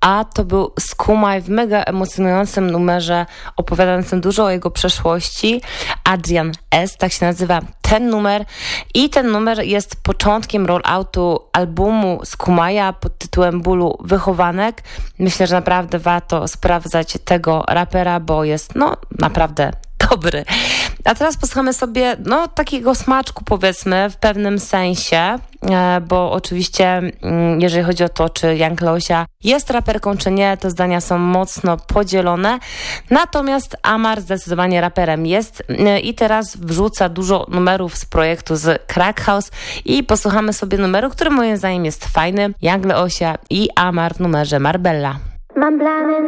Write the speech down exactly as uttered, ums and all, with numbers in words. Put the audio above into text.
a to był Skumaj w mega emocjonującym numerze opowiadającym dużo o jego przeszłości. Adrian S., tak się nazywa ten numer i ten numer jest początkiem rolloutu albumu Skumaja pod tytułem Bólu Wychowanek. Myślę, że naprawdę warto sprawdzać tego rapera, bo jest no naprawdę dobry. A teraz posłuchamy sobie no takiego smaczku, powiedzmy, w pewnym sensie, bo oczywiście jeżeli chodzi o to, czy Young Losia jest raperką, czy nie, to zdania są mocno podzielone. Natomiast Amar zdecydowanie raperem jest i teraz wrzuca dużo numerów z projektu z Crack House i posłuchamy sobie numeru, który moim zdaniem jest fajny. Young Losia i Amar w numerze Marbella. Mam plany